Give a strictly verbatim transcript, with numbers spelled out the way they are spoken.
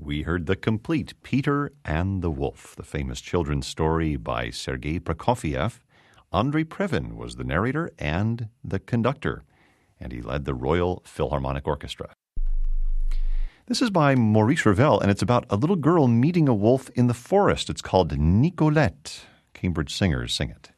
We heard the complete Peter and the Wolf, the famous children's story by Sergei Prokofiev. Andrei Previn was the narrator and the conductor, and he led the Royal Philharmonic Orchestra. This is by Maurice Ravel, and it's about a little girl meeting a wolf in the forest. It's called Nicolette. Cambridge Singers sing it.